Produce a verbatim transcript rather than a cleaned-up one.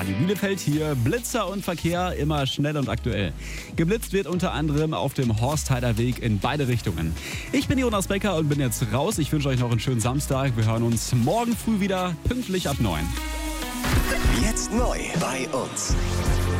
Radio Bielefeld hier. Blitzer und Verkehr immer schnell und aktuell. Geblitzt wird unter anderem auf dem Horstheider Weg in beide Richtungen. Ich bin Jonas Becker und bin jetzt raus. Ich wünsche euch noch einen schönen Samstag. Wir hören uns morgen früh wieder pünktlich ab neun. Jetzt neu bei uns.